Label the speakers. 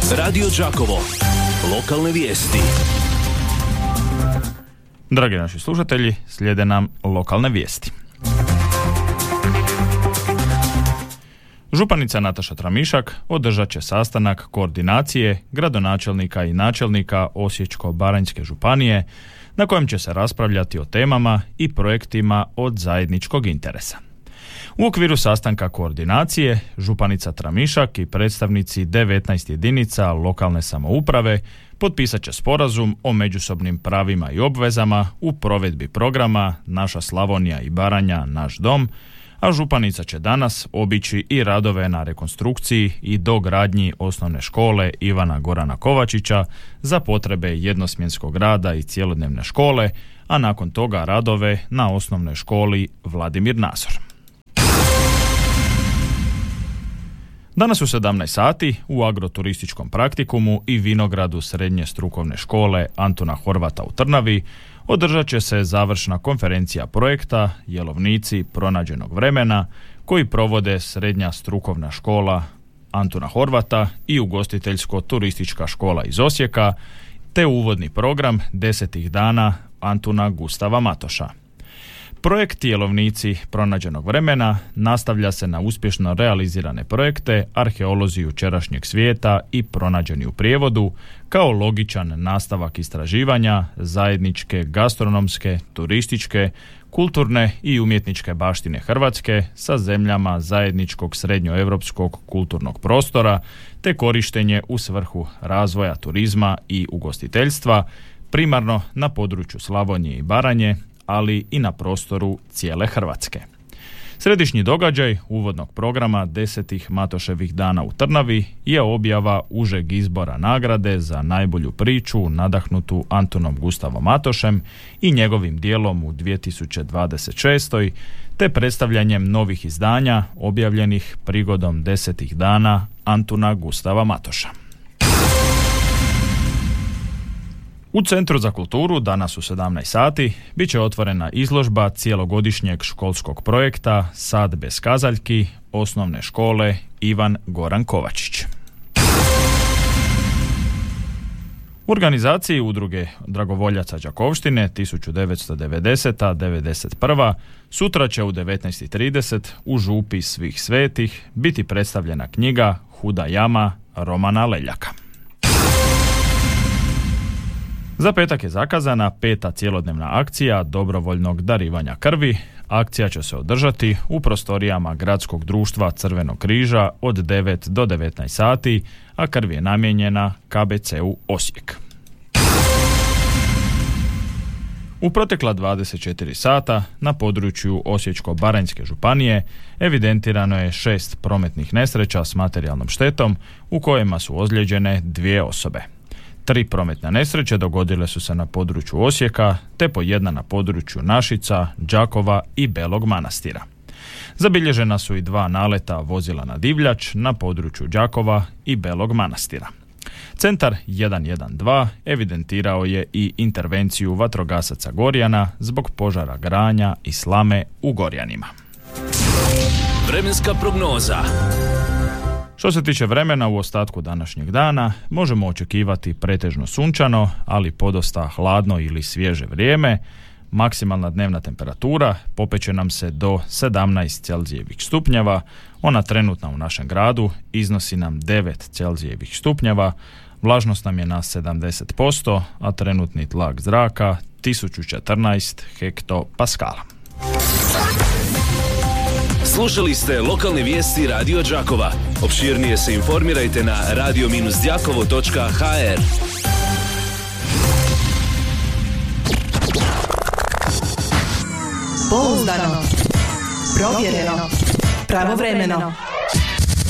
Speaker 1: Radio Đakovo. Lokalne vijesti.
Speaker 2: Dragi naši slušatelji, slijede nam lokalne vijesti. Županica Nataša Tramišak održat će sastanak koordinacije gradonačelnika i načelnika Osječko-baranjske županije na kojem će se raspravljati o temama i projektima od zajedničkog interesa. U okviru sastanka koordinacije županica Tramišak i predstavnici 19 jedinica lokalne samouprave potpisat će sporazum o međusobnim pravima i obvezama u provedbi programa Naša Slavonija i Baranja, naš dom, a županica će danas obići i radove na rekonstrukciji i dogradnji osnovne škole Ivana Gorana Kovačića za potrebe jednosmjenskog rada i cjelodnevne škole, a nakon toga radove na osnovnoj školi Vladimir Nazor. Danas u 17 sati u agroturističkom praktikumu i vinogradu Srednje strukovne škole Antuna Horvata u Trnavi održat će se završna konferencija projekta Jelovnici pronađenog vremena koji provode Srednja strukovna škola Antuna Horvata i ugostiteljsko-turistička škola iz Osijeka, te uvodni program 10 dana Antuna Gustava Matoša. Projekt Jelovnici pronađenog vremena nastavlja se na uspješno realizirane projekte Arheolozi jučerašnjeg svijeta i Pronađeni u prijevodu, kao logičan nastavak istraživanja zajedničke gastronomske, turističke, kulturne i umjetničke baštine Hrvatske sa zemljama zajedničkog srednjoevropskog kulturnog prostora, te korištenje u svrhu razvoja turizma i ugostiteljstva, primarno na području Slavonije i Baranje, ali i na prostoru cijele Hrvatske. Središnji događaj uvodnog programa 10. Matoševih dana u Trnavi je objava užeg izbora nagrade za najbolju priču nadahnutu Antunom Gustavom Matošem i njegovim dijelom u 2026. te predstavljanjem novih izdanja objavljenih prigodom 10 dana Antuna Gustava Matoša. U Centru za kulturu danas u 17 sati bit će otvorena izložba cijelogodišnjeg školskog projekta Sad bez kazaljki osnovne škole Ivan Goran Kovačić. U organizaciji udruge dragovoljaca Đakovštine 1990-91 sutra će u 19:30 u župi Svih svetih biti predstavljena knjiga Huda jama Romana Leljaka. Za petak je zakazana 5. cjelodnevna akcija dobrovoljnog darivanja krvi. Akcija će se održati u prostorijama Gradskog društva Crvenog križa od 9 do 19 sati, a krv je namijenjena KBC-u Osijek. U protekla 24 sata na području Osječko-baranjske županije evidentirano je 6 prometnih nesreća s materijalnom štetom u kojima su ozlijeđene 2 osobe. 3 prometne nesreće dogodile su se na području Osijeka, te po jedna na području Našica, Đakova i Belog Manastira. Zabilježena su i 2 naleta vozila na divljač na području Đakova i Belog Manastira. Centar 112 evidentirao je i intervenciju vatrogasaca Gorjana zbog požara granja i slame u Gorjanima.
Speaker 1: Vremenska prognoza.
Speaker 2: Što se tiče vremena u ostatku današnjeg dana, možemo očekivati pretežno sunčano, ali podosta hladno ili svježe vrijeme. Maksimalna dnevna temperatura popeće nam se do 17 Celzijevih stupnjeva. Ona trenutna u našem gradu iznosi nam 9 Celzijevih stupnjeva. Vlažnost nam je na 70%, a trenutni tlak zraka 1014 hektopaskala.
Speaker 1: Slušali ste lokalne vijesti Radio Đakova. Opširnije se informirajte na radio-đakovo.hr.
Speaker 3: Pouzdano, provjereno, pravovremeno.